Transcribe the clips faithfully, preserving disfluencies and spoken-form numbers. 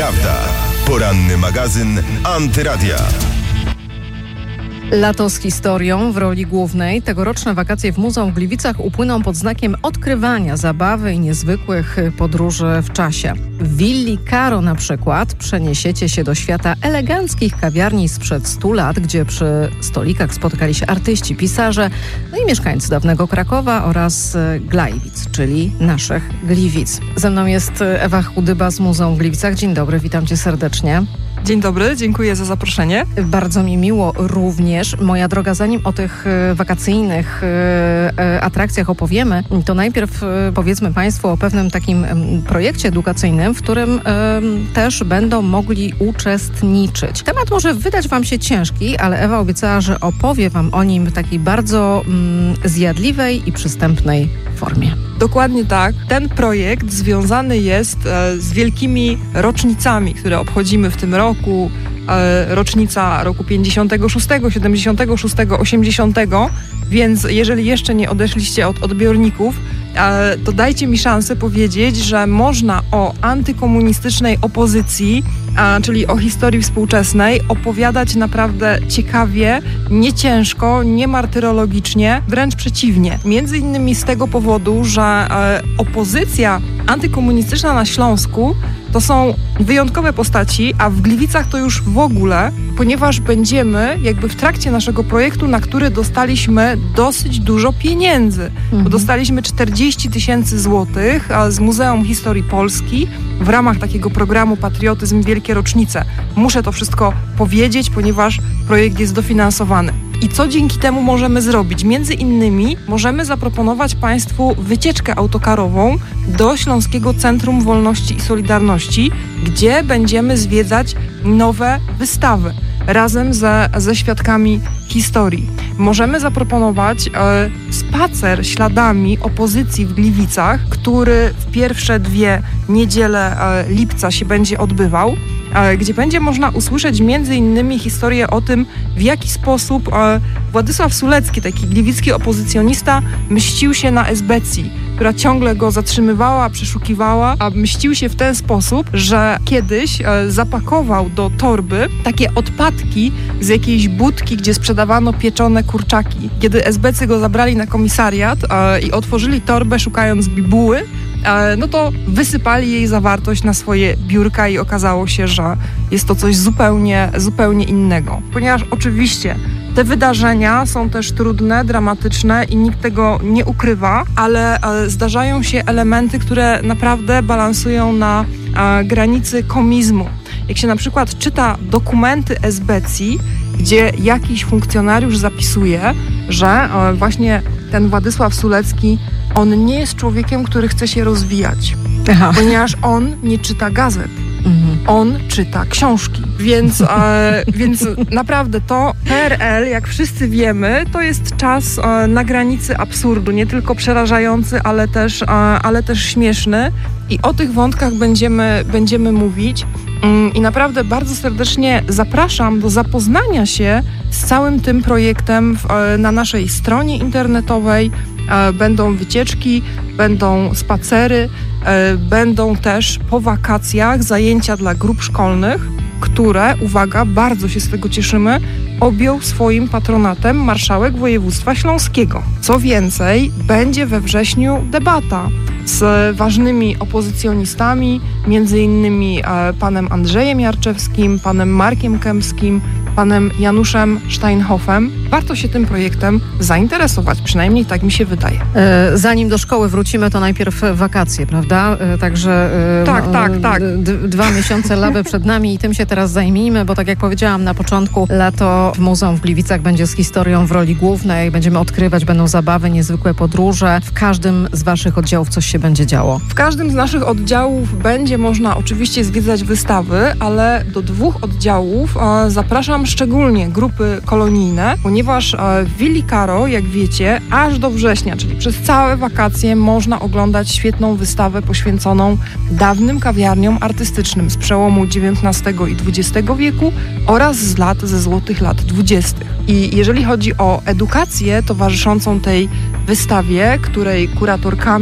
Prawda. Poranny magazyn Antyradia. Lato z historią w roli głównej. Tegoroczne wakacje w Muzeum w Gliwicach upłyną pod znakiem odkrywania zabawy i niezwykłych podróży w czasie. W Willi Caro na przykład przeniesiecie się do świata eleganckich kawiarni sprzed stu lat, gdzie przy stolikach spotykali się artyści, pisarze, no i mieszkańcy dawnego Krakowa oraz Glajwic, czyli naszych Gliwic. Ze mną jest Ewa Chudyba z Muzeum w Gliwicach. Dzień dobry, witam cię serdecznie. Dzień dobry, dziękuję za zaproszenie. Bardzo mi miło również. Moja droga, zanim o tych wakacyjnych atrakcjach opowiemy, to najpierw powiedzmy Państwu o pewnym takim projekcie edukacyjnym, w którym też będą mogli uczestniczyć. Temat może wydać Wam się ciężki, ale Ewa obiecała, że opowie Wam o nim w takiej bardzo zjadliwej i przystępnej formie. Dokładnie tak. Ten projekt związany jest e, z wielkimi rocznicami, które obchodzimy w tym roku. E, rocznica roku pięćdziesiątego szóstego, siedemdziesiątego szóstego, osiemdziesiątego. Więc jeżeli jeszcze nie odeszliście od odbiorników, e, to dajcie mi szansę powiedzieć, że można o antykomunistycznej opozycji, a, czyli o historii współczesnej, opowiadać naprawdę ciekawie, nie ciężko, nie martyrologicznie, wręcz przeciwnie. Między innymi z tego powodu, że e, opozycja antykomunistyczna na Śląsku to są wyjątkowe postaci, a w Gliwicach to już w ogóle, ponieważ będziemy jakby w trakcie naszego projektu, na który dostaliśmy dosyć dużo pieniędzy. Mhm. Bo dostaliśmy czterdzieści tysięcy złotych z Muzeum Historii Polski w ramach takiego programu Patriotyzm Wielkie Rocznice. Muszę to wszystko powiedzieć, ponieważ projekt jest dofinansowany. I co dzięki temu możemy zrobić? Między innymi możemy zaproponować Państwu wycieczkę autokarową do Śląskiego Centrum Wolności i Solidarności, gdzie będziemy zwiedzać nowe wystawy razem ze, ze świadkami historii. Możemy zaproponować e, spacer śladami opozycji w Gliwicach, który w pierwsze dwie niedziele e, lipca się będzie odbywał, e, gdzie będzie można usłyszeć między innymi historię o tym, w jaki sposób e, Władysław Sulecki, taki gliwicki opozycjonista, mścił się na esbecji, która ciągle go zatrzymywała, przeszukiwała, a mścił się w ten sposób, że kiedyś e, zapakował do torby takie odpadki z jakiejś budki, gdzie sprzedawano pieczone kurczaki. Kiedy esbecy go zabrali na komisariat e, i otworzyli torbę szukając bibuły, e, no to wysypali jej zawartość na swoje biurka i okazało się, że jest to coś zupełnie, zupełnie innego. Ponieważ oczywiście te wydarzenia są też trudne, dramatyczne i nikt tego nie ukrywa, ale e, zdarzają się elementy, które naprawdę balansują na e, granicy komizmu. Jak się na przykład czyta dokumenty esbecji, gdzie jakiś funkcjonariusz zapisuje, że e, właśnie ten Władysław Sulecki, on nie jest człowiekiem, który chce się rozwijać, Aha. ponieważ on nie czyta gazet. Mhm. On czyta książki, więc, e, więc naprawdę to P R L, jak wszyscy wiemy, to jest czas e, na granicy absurdu, nie tylko przerażający, ale też, e, ale też śmieszny i o tych wątkach będziemy, będziemy mówić mm, i naprawdę bardzo serdecznie zapraszam do zapoznania się z całym tym projektem w, e, na naszej stronie internetowej. E, będą wycieczki, będą spacery, e, będą też po wakacjach zajęcia dla grup szkolnych, które, uwaga, bardzo się z tego cieszymy, objął swoim patronatem marszałek województwa śląskiego. Co więcej, będzie we wrześniu debata z ważnymi opozycjonistami, między innymi e, panem Andrzejem Jarczewskim, panem Markiem Kępskim, panem Januszem Steinhoffem. Warto się tym projektem zainteresować, przynajmniej tak mi się wydaje. E, zanim do szkoły wrócimy, to najpierw wakacje, prawda? E, także e, tak, no, tak, tak. D- dwa miesiące laby przed nami i tym się teraz zajmijmy, bo tak jak powiedziałam na początku, lato w Muzeum w Gliwicach będzie z historią w roli głównej. Będziemy odkrywać, będą zabawy, niezwykłe podróże. W każdym z waszych oddziałów coś się będzie działo. W każdym z naszych oddziałów będzie można oczywiście zwiedzać wystawy, ale do dwóch oddziałów e, zapraszam szczególnie grupy kolonijne, ponieważ e, w Willi Caro, jak wiecie, aż do września, czyli przez całe wakacje można oglądać świetną wystawę poświęconą dawnym kawiarniom artystycznym z przełomu dziewiętnastego i dwudziestego wieku oraz z lat ze złotych lat dwudziestych. I jeżeli chodzi o edukację towarzyszącą tej wystawie, której kuratorkami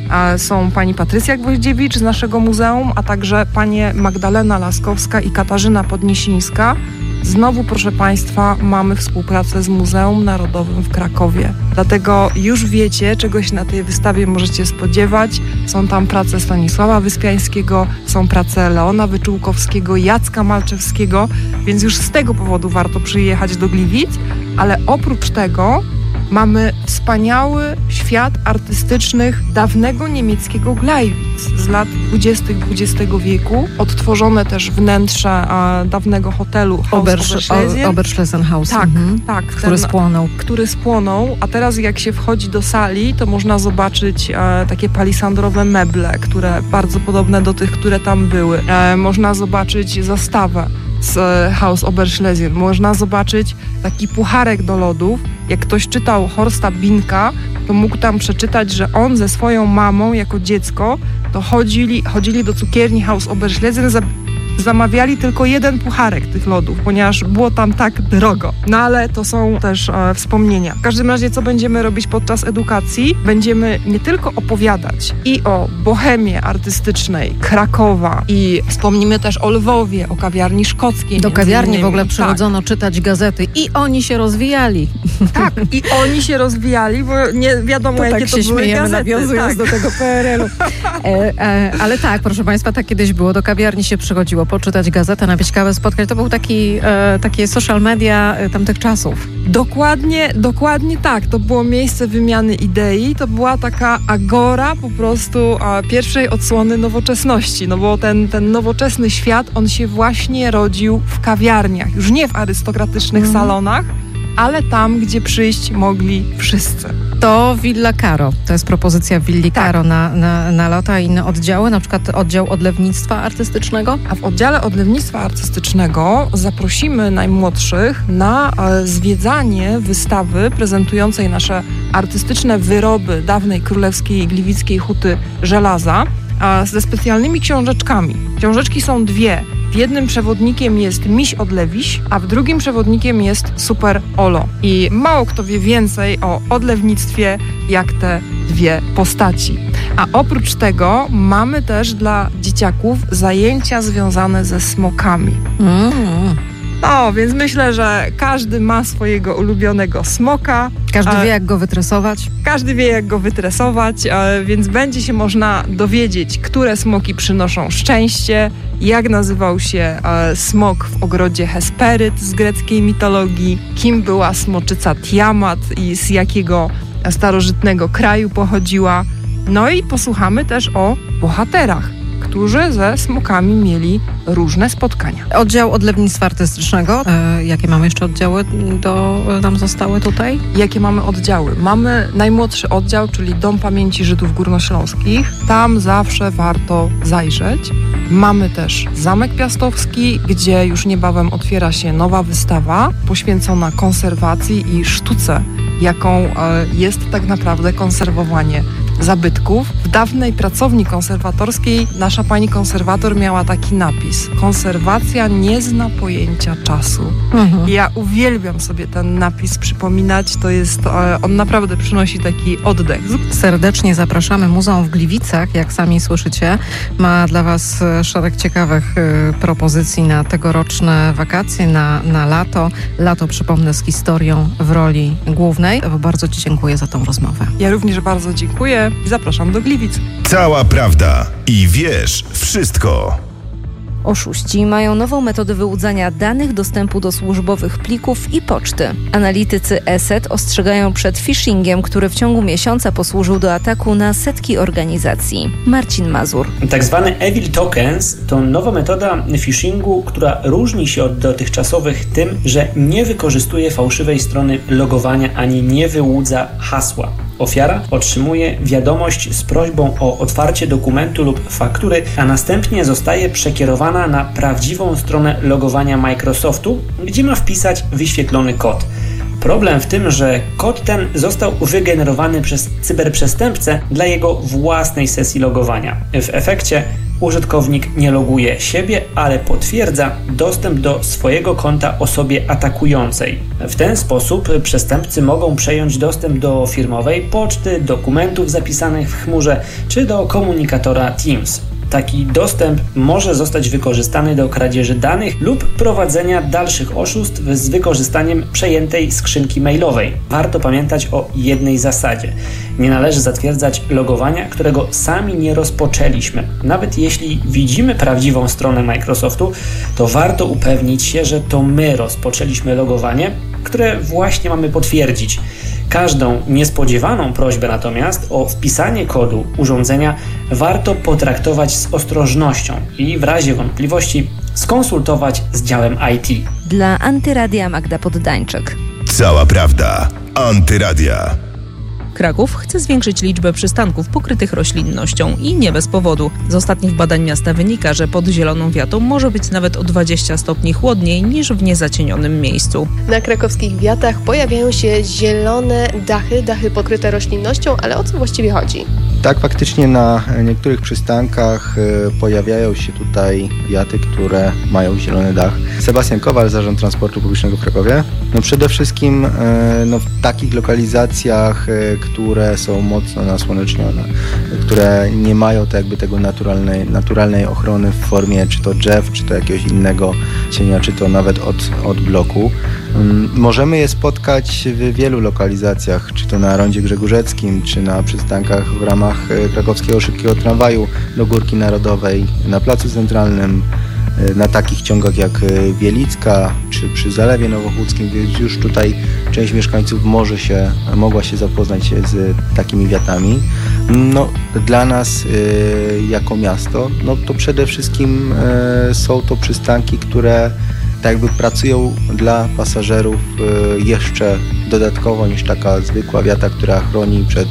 są pani Patrycja Gwoździewicz z naszego muzeum, a także panie Magdalena Laskowska i Katarzyna Podniesińska. Znowu, proszę Państwa, mamy współpracę z Muzeum Narodowym w Krakowie. Dlatego już wiecie, czego się na tej wystawie możecie spodziewać. Są tam prace Stanisława Wyspiańskiego, są prace Leona Wyczółkowskiego, Jacka Malczewskiego, więc już z tego powodu warto przyjechać do Gliwic, ale oprócz tego mamy wspaniały świat artystycznych dawnego niemieckiego Gleiwitz z lat dwudziestych dwudziestego wieku. Odtworzone też wnętrze a, dawnego hotelu Oberschlesien. Oberschlessenhaus. Tak, mhm. tak. Który ten, spłonął. Który spłonął, a teraz jak się wchodzi do sali, to można zobaczyć e, takie palisandrowe meble, które bardzo podobne do tych, które tam były. E, można zobaczyć zastawę z Haus Oberschlesien. Można zobaczyć taki pucharek do lodów. Jak ktoś czytał Horsta Binka, to mógł tam przeczytać, że on ze swoją mamą jako dziecko to chodzili, chodzili do cukierni Haus Oberschlesien, za, zamawiali tylko jeden pucharek tych lodów, ponieważ było tam tak drogo. No ale to są też e, wspomnienia. W każdym razie, co będziemy robić podczas edukacji? Będziemy nie tylko opowiadać i o bohemie artystycznej Krakowa i wspomnimy też o Lwowie, o kawiarni szkockiej. Do kawiarni w ogóle tak. przychodzono czytać gazety i oni się rozwijali. Tak, i oni się rozwijali, bo nie wiadomo, to jakie tak to się były śmiejemy, gazety. nawiązując Tak. do tego P R L u. E, e, ale tak, proszę Państwa, tak kiedyś było. Do kawiarni się przychodziło poczytać gazetę, napić kawę, spotkać. To był taki, e, takie social media e, tamtych czasów. Dokładnie, dokładnie tak. To było miejsce wymiany idei. To była taka agora po prostu a, pierwszej odsłony nowoczesności. No bo ten, ten nowoczesny świat, on się właśnie rodził w kawiarniach. Już nie w arystokratycznych mm. salonach, ale tam, gdzie przyjść mogli wszyscy. To Villa Caro. To jest propozycja Willi tak. Caro na, na, na lata i inne oddziały, na przykład oddział odlewnictwa artystycznego. A w oddziale odlewnictwa artystycznego zaprosimy najmłodszych na e, zwiedzanie wystawy prezentującej nasze artystyczne wyroby dawnej królewskiej gliwickiej huty żelaza a, ze specjalnymi książeczkami. Książeczki są dwie. W jednym przewodnikiem jest Miś Odlewiś, a w drugim przewodnikiem jest Super Olo. I mało kto wie więcej o odlewnictwie jak te dwie postaci. A oprócz tego mamy też dla dzieciaków zajęcia związane ze smokami. Mm. No, więc myślę, że każdy ma swojego ulubionego smoka. Każdy wie, jak go wytresować. Każdy wie, jak go wytresować, więc będzie się można dowiedzieć, które smoki przynoszą szczęście, jak nazywał się smok w ogrodzie Hesperyt z greckiej mitologii, kim była smoczyca Tiamat i z jakiego starożytnego kraju pochodziła. No i posłuchamy też o bohaterach, którzy ze smokami mieli różne spotkania. Oddział odlewnictwa artystycznego. E, jakie mamy jeszcze oddziały do, nam zostały tutaj? Jakie mamy oddziały? Mamy najmłodszy oddział, czyli Dom Pamięci Żydów Górnośląskich. Tam zawsze warto zajrzeć. Mamy też Zamek Piastowski, gdzie już niebawem otwiera się nowa wystawa poświęcona konserwacji i sztuce, jaką e, jest tak naprawdę konserwowanie zabytków. W dawnej pracowni konserwatorskiej nasza pani konserwator miała taki napis: konserwacja nie zna pojęcia czasu. Mhm. I ja uwielbiam sobie ten napis przypominać. To jest, on naprawdę przynosi taki oddech. Serdecznie zapraszamy. Muzeum w Gliwicach, jak sami słyszycie, ma dla Was szereg ciekawych y, propozycji na tegoroczne wakacje, na, na lato. Lato, przypomnę, z historią w roli głównej. Bardzo Ci dziękuję za tą rozmowę. Ja również bardzo dziękuję i zapraszam do Gliwic. Cała prawda i wiesz wszystko. Oszuści mają nową metodę wyłudzania danych, dostępu do służbowych plików i poczty. Analitycy E S E T ostrzegają przed phishingiem, który w ciągu miesiąca posłużył do ataku na setki organizacji. Marcin Mazur. Tak zwany Evil Tokens to nowa metoda phishingu, która różni się od dotychczasowych tym, że nie wykorzystuje fałszywej strony logowania ani nie wyłudza hasła. Ofiara otrzymuje wiadomość z prośbą o otwarcie dokumentu lub faktury, a następnie zostaje przekierowana na prawdziwą stronę logowania Microsoftu, gdzie ma wpisać wyświetlony kod. Problem w tym, że kod ten został wygenerowany przez cyberprzestępcę dla jego własnej sesji logowania. W efekcie użytkownik nie loguje siebie, ale potwierdza dostęp do swojego konta osobie atakującej. W ten sposób przestępcy mogą przejąć dostęp do firmowej poczty, dokumentów zapisanych w chmurze czy do komunikatora Teams. Taki dostęp może zostać wykorzystany do kradzieży danych lub prowadzenia dalszych oszustw z wykorzystaniem przejętej skrzynki mailowej. Warto pamiętać o jednej zasadzie. Nie należy zatwierdzać logowania, którego sami nie rozpoczęliśmy. Nawet jeśli widzimy prawdziwą stronę Microsoftu, to warto upewnić się, że to my rozpoczęliśmy logowanie, które właśnie mamy potwierdzić. Każdą niespodziewaną prośbę natomiast o wpisanie kodu urządzenia warto potraktować z ostrożnością i w razie wątpliwości skonsultować z działem I T. Dla Antyradia Magda Poddańczyk. Cała prawda. Antyradia. Kraków chce zwiększyć liczbę przystanków pokrytych roślinnością i nie bez powodu. Z ostatnich badań miasta wynika, że pod zieloną wiatą może być nawet o dwadzieścia stopni chłodniej niż w niezacienionym miejscu. Na krakowskich wiatach pojawiają się zielone dachy, dachy pokryte roślinnością, ale o co właściwie chodzi? Tak, faktycznie na niektórych przystankach pojawiają się tutaj wiaty, które mają zielony dach. Sebastian Kowal, Zarząd Transportu Publicznego w Krakowie. No przede wszystkim no, w takich lokalizacjach, które są mocno nasłonecznione, które nie mają tak jakby tego naturalnej, naturalnej ochrony w formie czy to drzew, czy to jakiegoś innego cienia, czy to nawet od, od bloku. Możemy je spotkać w wielu lokalizacjach, czy to na rondzie Grzegórzeckim, czy na przystankach w ramach krakowskiego szybkiego tramwaju do Górki Narodowej, na Placu Centralnym, na takich ciągach jak Wielicka, czy przy Zalewie Nowochódzkim, więc już tutaj część mieszkańców może się, mogła się zapoznać z takimi wiatami. No, dla nas y, jako miasto, no to przede wszystkim y, są to przystanki, które tak jakby pracują dla pasażerów jeszcze dodatkowo niż taka zwykła wiata, która chroni przed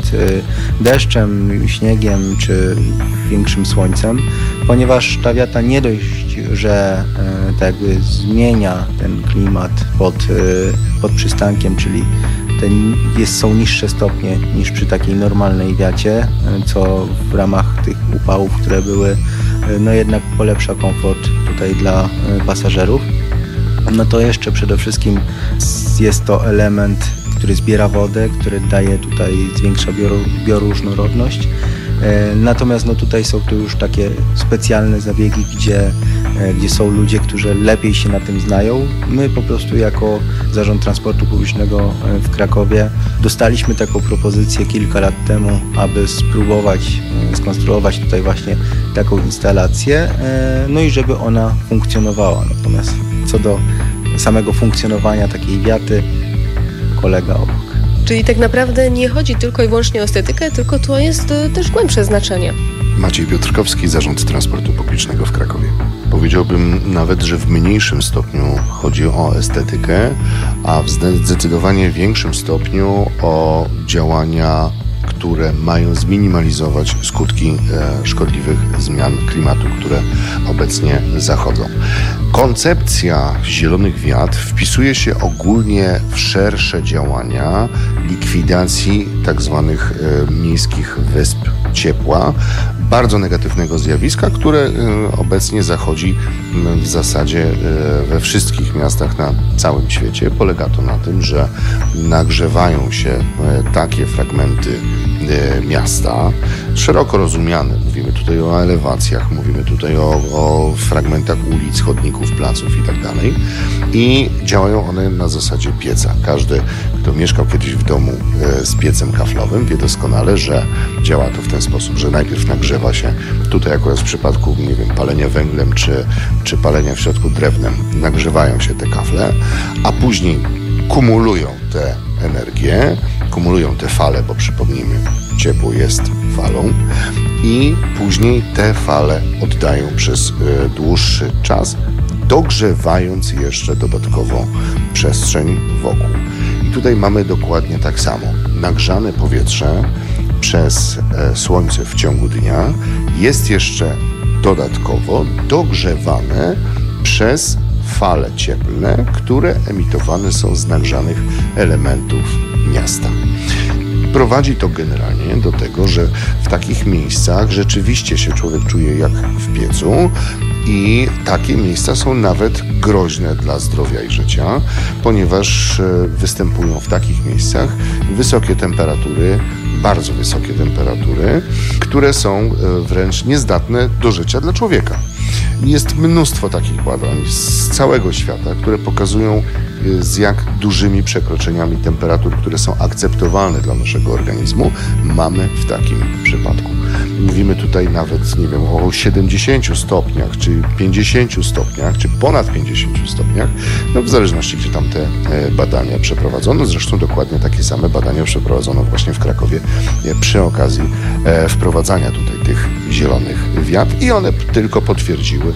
deszczem, śniegiem czy większym słońcem, ponieważ ta wiata nie dość, że tak jakby zmienia ten klimat pod, pod przystankiem, czyli ten jest, są niższe stopnie niż przy takiej normalnej wiacie, co w ramach tych upałów, które były, no jednak polepsza komfort tutaj dla pasażerów. No to jeszcze przede wszystkim jest to element, który zbiera wodę, który daje tutaj, zwiększa bio, bioróżnorodność. Natomiast no tutaj są to już takie specjalne zabiegi, gdzie, gdzie są ludzie, którzy lepiej się na tym znają. My po prostu jako Zarząd Transportu Publicznego w Krakowie dostaliśmy taką propozycję kilka lat temu, aby spróbować skonstruować tutaj właśnie taką instalację, no i żeby ona funkcjonowała. Natomiast co do samego funkcjonowania takiej wiaty, kolega obok. Czyli tak naprawdę nie chodzi tylko i wyłącznie o estetykę, tylko to jest też głębsze znaczenie. Maciej Piotrkowski, Zarząd Transportu Publicznego w Krakowie. Powiedziałbym nawet, że w mniejszym stopniu chodzi o estetykę, a w zdecydowanie większym stopniu o działania, które mają zminimalizować skutki e, szkodliwych zmian klimatu, które obecnie zachodzą. Koncepcja zielonych wiat wpisuje się ogólnie w szersze działania likwidacji tzw. e, miejskich wysp ciepła, bardzo negatywnego zjawiska, które e, obecnie zachodzi w zasadzie e, we wszystkich miastach na całym świecie. Polega to na tym, że nagrzewają się e, takie fragmenty e, miasta, szeroko rozumiane. Mówimy tutaj o elewacjach, mówimy tutaj o, o fragmentach ulic, chodników, placów i tak dalej. I działają one na zasadzie pieca. Każdy, kto mieszkał kiedyś w domu e, z piecem kaflowym, wie doskonale, że działa to w ten sposób, że najpierw nagrzewa się, tutaj akurat w przypadku, nie wiem, palenia węglem czy, czy palenia w środku drewnem, nagrzewają się te kafle, a później kumulują te energię, kumulują te fale, bo przypomnijmy, ciepło jest falą i później te fale oddają przez y, dłuższy czas, dogrzewając jeszcze dodatkowo przestrzeń wokół. I tutaj mamy dokładnie tak samo. Nagrzane powietrze przez e, słońce w ciągu dnia jest jeszcze dodatkowo dogrzewane przez fale cieplne, które emitowane są z nagrzanych elementów miasta. prowadzi to generalnie do tego, że w takich miejscach rzeczywiście się człowiek czuje jak w piecu i takie miejsca są nawet groźne dla zdrowia i życia, ponieważ występują w takich miejscach wysokie temperatury, bardzo wysokie temperatury, które są wręcz niezdatne do życia dla człowieka. Jest mnóstwo takich badań z całego świata, które pokazują, z jak dużymi przekroczeniami temperatur, które są akceptowalne dla naszego organizmu, mamy w takim przypadku. Mówimy tutaj nawet, nie wiem, o siedemdziesięciu stopniach, czy pięćdziesięciu stopniach, czy ponad pięćdziesięciu stopniach, no w zależności, gdzie tam te badania przeprowadzono. Zresztą dokładnie takie same badania przeprowadzono właśnie w Krakowie przy okazji wprowadzania tutaj tych zielonych wiat i one tylko potwierdziły,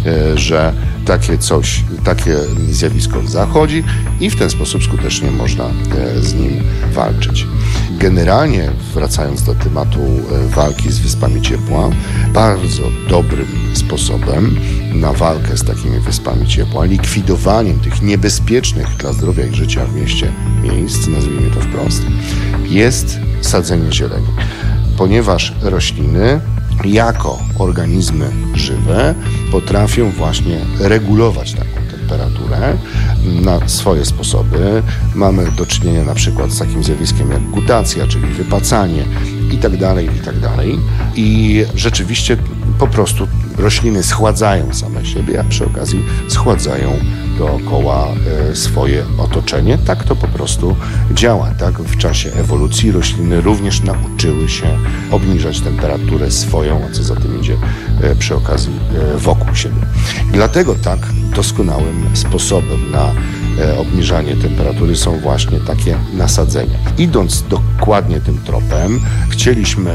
że takie coś, takie zjawisko zachodzi i w ten sposób skutecznie można z nim walczyć. Generalnie, wracając do tematu walki z wyspami ciepła, bardzo dobrym sposobem na walkę z takimi wyspami ciepła, likwidowaniem tych niebezpiecznych dla zdrowia i życia w mieście miejsc, nazwijmy to wprost, jest sadzenie zieleni. Ponieważ rośliny jako organizmy żywe potrafią właśnie regulować taką temperaturę na swoje sposoby. Mamy do czynienia na przykład z takim zjawiskiem jak gutacja, czyli wypacanie i tak dalej, i tak dalej. I rzeczywiście po prostu rośliny schładzają same siebie, a przy okazji schładzają dookoła swoje otoczenie. Tak to po prostu działa. Tak? W czasie ewolucji rośliny również nauczyły się obniżać temperaturę swoją, a co za tym idzie przy okazji wokół siebie. Dlatego tak doskonałym sposobem na obniżanie temperatury są właśnie takie nasadzenia. Idąc dokładnie tym tropem, chcieliśmy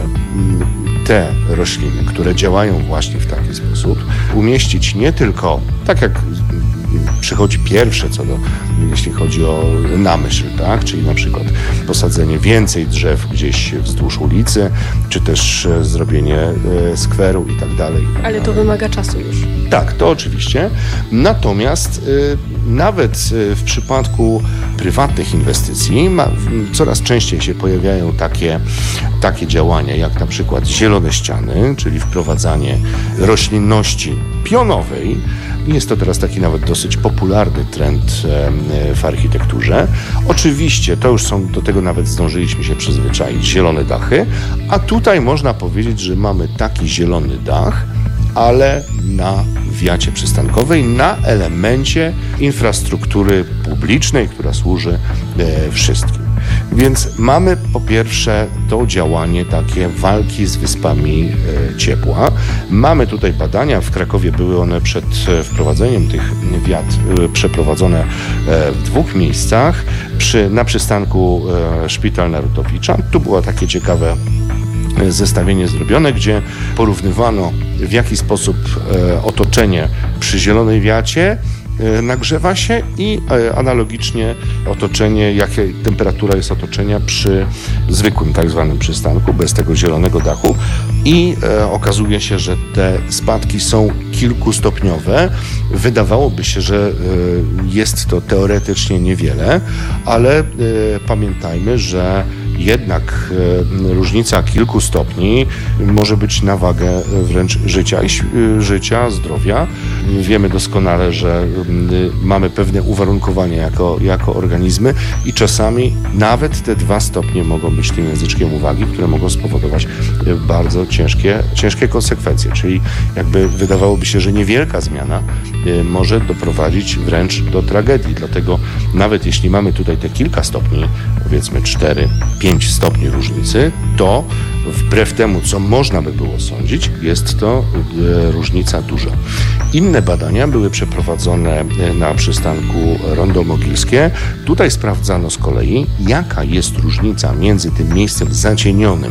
te rośliny, które działają właśnie w taki sposób, umieścić nie tylko, tak jak przychodzi pierwsze co do, jeśli chodzi o na myśl, tak? Czyli na przykład posadzenie więcej drzew gdzieś wzdłuż ulicy, czy też zrobienie skweru i tak dalej. Ale to wymaga czasu już. Tak, to oczywiście. Natomiast y, nawet w przypadku prywatnych inwestycji ma, coraz częściej się pojawiają takie, takie działania, jak na przykład zielone ściany, czyli wprowadzanie roślinności pionowej. Jest to teraz taki nawet dosyć popularny trend w architekturze. Oczywiście to już są, do tego nawet zdążyliśmy się przyzwyczaić, zielone dachy, a tutaj można powiedzieć, że mamy taki zielony dach, ale na wiacie przystankowej, na elemencie infrastruktury publicznej, która służy wszystkim. Więc mamy po pierwsze to działanie takie walki z wyspami ciepła. Mamy tutaj badania, w Krakowie były one przed wprowadzeniem tych wiat przeprowadzone w dwóch miejscach. Przy, na przystanku Szpital Narutowicza. Tu było takie ciekawe zestawienie zrobione, gdzie porównywano, w jaki sposób otoczenie przy zielonej wiacie nagrzewa się i analogicznie otoczenie, jaka temperatura jest otoczenia przy zwykłym tak zwanym przystanku, bez tego zielonego dachu i e, okazuje się, że te spadki są kilkustopniowe. Wydawałoby się, że e, jest to teoretycznie niewiele, ale e, pamiętajmy, że jednak e, różnica kilku stopni może być na wagę wręcz życia, i, życia, zdrowia. Wiemy doskonale, że e, mamy pewne uwarunkowania jako, jako organizmy i czasami nawet te dwa stopnie mogą być tym języczkiem uwagi, które mogą spowodować e, bardzo ciężkie, ciężkie konsekwencje. Czyli jakby wydawałoby się, że niewielka zmiana e, może doprowadzić wręcz do tragedii. Dlatego nawet jeśli mamy tutaj te kilka stopni, powiedzmy cztery, pięć stopni różnicy, to wbrew temu, co można by było sądzić, jest to e, różnica duża. Inne badania były przeprowadzone na przystanku Rondo Mogilskie. Tutaj sprawdzano z kolei, jaka jest różnica między tym miejscem zacienionym,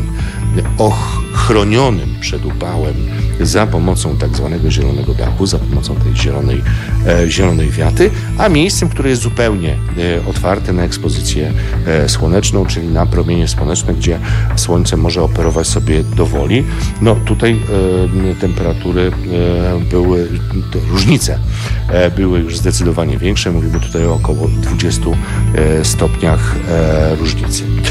ochronionym przed upałem za pomocą tak zwanego zielonego dachu, za pomocą tej zielonej, e, zielonej wiaty, a miejscem, które jest zupełnie e, otwarte na ekspozycję e, słoneczną, czyli na promienie słoneczne, gdzie słońce może operować sobie do woli. No tutaj e, temperatury e, były, różnice e, były już zdecydowanie większe. Mówimy tutaj o około dwudziestu e, stopniach e, różnicy.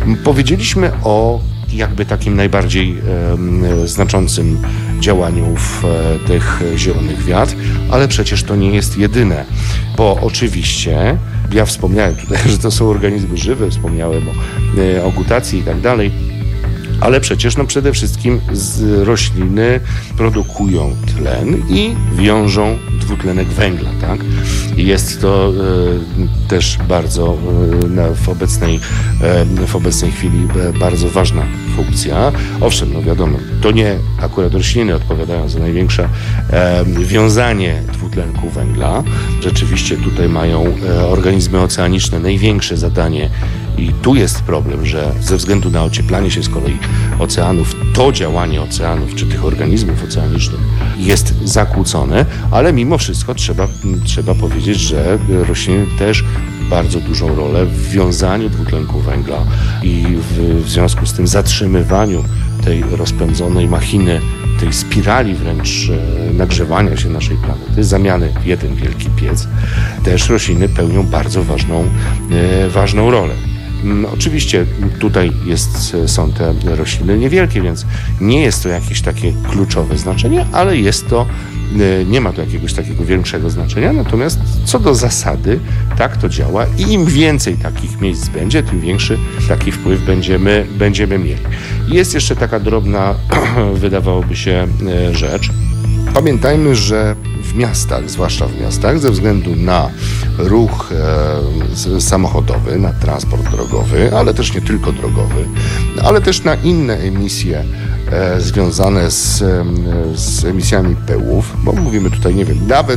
Powiedzieliśmy o jakby takim najbardziej e, znaczącym działaniu w e, tych zielonych wiat, ale przecież to nie jest jedyne, bo oczywiście ja wspomniałem tutaj, że to są organizmy żywe, wspomniałem o, e, o gutacji i tak dalej, ale przecież no przede wszystkim z rośliny produkują tlen i wiążą dwutlenek węgla, tak? I jest to e, też bardzo e, na, w, obecnej, e, w obecnej chwili e, bardzo ważna funkcja. Owszem, no wiadomo, to nie akurat rośliny odpowiadają za największe e, wiązanie dwutlenku węgla. Rzeczywiście tutaj mają e, organizmy oceaniczne największe zadanie. I tu jest problem, że ze względu na ocieplanie się z kolei oceanów, to działanie oceanów czy tych organizmów oceanicznych jest zakłócone, ale mimo wszystko trzeba, trzeba powiedzieć, że rośliny też bardzo dużą rolę w wiązaniu dwutlenku węgla i w, w związku z tym zatrzymywaniu tej rozpędzonej machiny, tej spirali wręcz e, nagrzewania się naszej planety, zamiany w jeden wielki piec, też rośliny pełnią bardzo ważną, e, ważną rolę. Oczywiście tutaj jest, są te rośliny niewielkie, więc nie jest to jakieś takie kluczowe znaczenie, ale jest to, nie ma to jakiegoś takiego większego znaczenia, natomiast co do zasady tak to działa i im więcej takich miejsc będzie, tym większy taki wpływ będziemy, będziemy mieli. Jest jeszcze taka drobna, wydawałoby się, rzecz. Pamiętajmy, że w miastach, zwłaszcza w miastach, ze względu na ruch e, samochodowy, na transport drogowy, ale też nie tylko drogowy, ale też na inne emisje e, związane z, e, z emisjami pyłów, bo mówimy tutaj, nie wiem, nawet,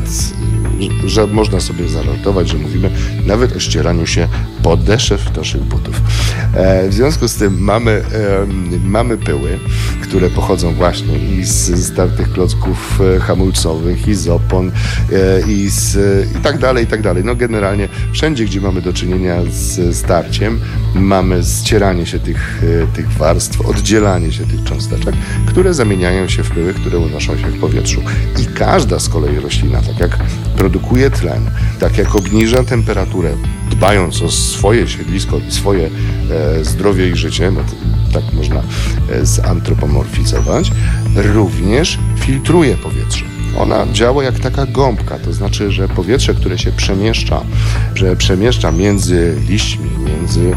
że można sobie zażartować, że mówimy nawet o ścieraniu się podeszew naszych butów. E, w związku z tym mamy, e, mamy pyły, które pochodzą właśnie i z startych klocków hamulcowych, i z opon, e, i, z, i tak dalej, i tak dalej. No generalnie wszędzie, gdzie mamy do czynienia z starciem, mamy ścieranie się tych, tych warstw, oddzielanie się tych cząsteczek, które zamieniają się w pyły, które unoszą się w powietrzu. I każda z kolei roślina, tak jak produkuje tlen, tak jak obniża temperaturę, dbając o swoje siedlisko i swoje e, zdrowie i życie, no to, tak można e, zantropomorfizować, również filtruje powietrze. Ona działa jak taka gąbka, to znaczy, że powietrze, które się przemieszcza, że przemieszcza między liśćmi, między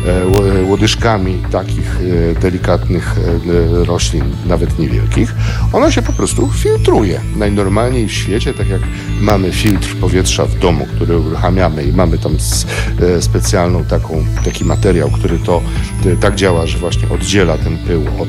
e, łodyżkami takich e, delikatnych e, roślin, nawet niewielkich, ono się po prostu filtruje. Najnormalniej w świecie, tak jak mamy filtr powietrza w domu, który uruchamiamy i mamy tam s, e, specjalną taką, taki materiał, który to e, tak działa, że właśnie oddziela ten pył od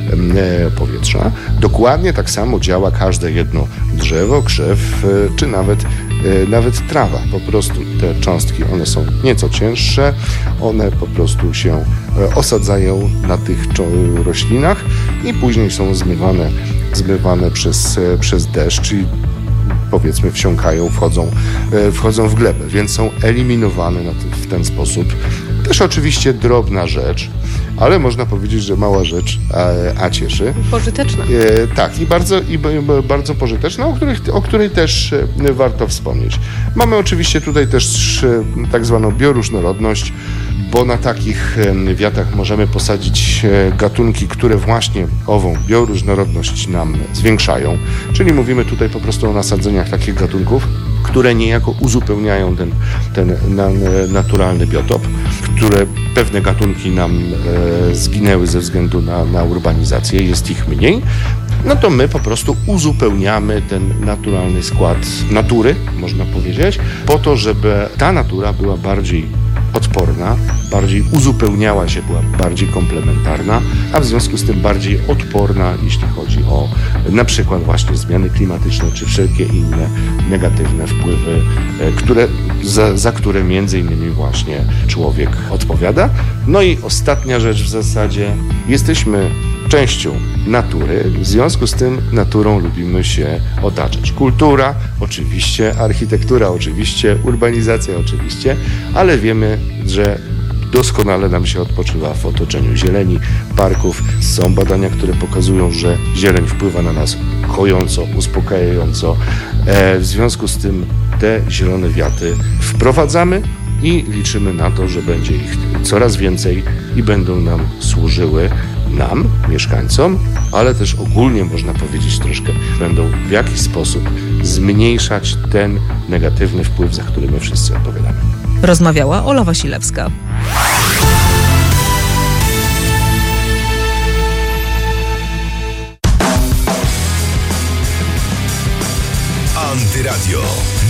e, powietrza. Dokładnie tak samo działa każde jedno drzewo, krzew, czy nawet, nawet trawa. Po prostu te cząstki, one są nieco cięższe, one po prostu się osadzają na tych roślinach i później są zmywane, zmywane przez, przez deszcz i powiedzmy wsiąkają, wchodzą, wchodzą w glebę, więc są eliminowane na ten, w ten sposób. Też oczywiście drobna rzecz, ale można powiedzieć, że mała rzecz, a, a cieszy. Pożyteczna. E, tak, i bardzo, i bardzo pożyteczna, o której, o której też warto wspomnieć. Mamy oczywiście tutaj też tak zwaną bioróżnorodność, bo na takich wiatach możemy posadzić gatunki, które właśnie ową bioróżnorodność nam zwiększają. Czyli mówimy tutaj po prostu o nasadzeniach takich gatunków, które niejako uzupełniają ten, ten na, naturalny biotop, które pewne gatunki nam e, zginęły ze względu na, na urbanizację, jest ich mniej, no to my po prostu uzupełniamy ten naturalny skład natury, można powiedzieć, po to, żeby ta natura była bardziej odporna, bardziej uzupełniała się, była bardziej komplementarna, a w związku z tym bardziej odporna, jeśli chodzi o na przykład właśnie zmiany klimatyczne, czy wszelkie inne negatywne wpływy, które, za, za które między innymi właśnie człowiek odpowiada. No i ostatnia rzecz w zasadzie, jesteśmy częścią natury, w związku z tym naturą lubimy się otaczać. Kultura oczywiście, architektura oczywiście, urbanizacja oczywiście, ale wiemy, że doskonale nam się odpoczywa w otoczeniu zieleni, parków. Są badania, które pokazują, że zieleń wpływa na nas kojąco, uspokajająco. E, w związku z tym te zielone wiaty wprowadzamy i liczymy na to, że będzie ich coraz więcej i będą nam służyły, nam, mieszkańcom, ale też ogólnie można powiedzieć troszkę, będą w jakiś sposób zmniejszać ten negatywny wpływ, za który my wszyscy odpowiadamy. Rozmawiała Ola Wasilewska. Antyradio.